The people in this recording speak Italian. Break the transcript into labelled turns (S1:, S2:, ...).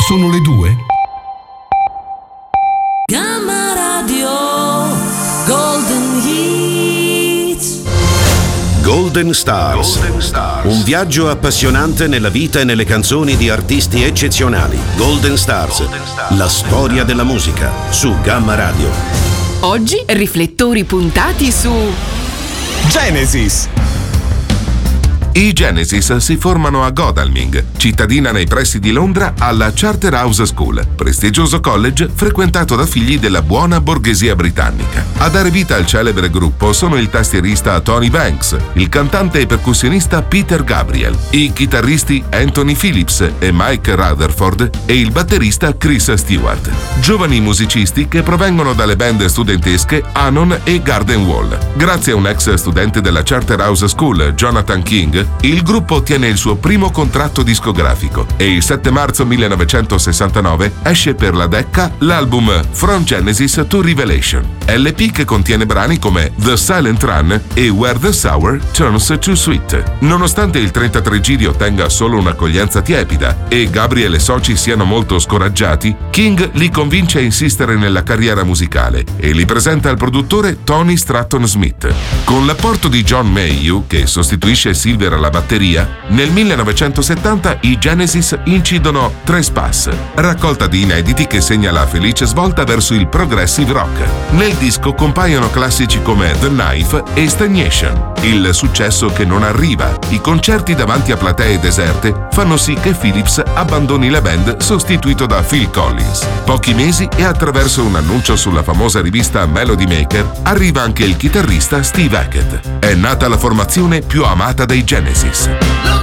S1: Sono le 2?
S2: Gamma Radio Golden Hits.
S3: Golden Stars. Un viaggio appassionante nella vita e nelle canzoni di artisti eccezionali. Golden Stars. La storia della musica su Gamma Radio.
S4: Oggi riflettori puntati su
S5: Genesis.
S6: I Genesis si formano a Godalming, cittadina nei pressi di Londra, alla Charterhouse School, prestigioso college frequentato da figli della buona borghesia britannica. A dare vita al celebre gruppo sono il tastierista Tony Banks, il cantante e percussionista Peter Gabriel, i chitarristi Anthony Phillips e Mike Rutherford e il batterista Chris Stewart. Giovani musicisti che provengono dalle band studentesche Anon e Garden Wall. Grazie a un ex studente della Charterhouse School, Jonathan King, il gruppo ottiene il suo primo contratto discografico e il 7 marzo 1969 esce per la Decca l'album From Genesis to Revelation, LP che contiene brani come The Silent Run e Where the Sour Turns to Sweet. Nonostante il 33 giri ottenga solo un'accoglienza tiepida e Gabriel e soci siano molto scoraggiati, King li convince a insistere nella carriera musicale e li presenta al produttore Tony Stratton Smith. Con l'apporto di John Mayhew, che sostituisce Silver alla batteria, nel 1970 i Genesis incidono Trespass, raccolta di inediti che segna la felice svolta verso il progressive rock. Nel disco compaiono classici come The Knife e Stagnation. Il successo che non arriva, i concerti davanti a platee deserte fanno sì che Phillips abbandoni la band sostituito da Phil Collins. Pochi mesi e attraverso un annuncio sulla famosa rivista Melody Maker arriva anche il chitarrista Steve Hackett. È nata la formazione più amata dei Genesis.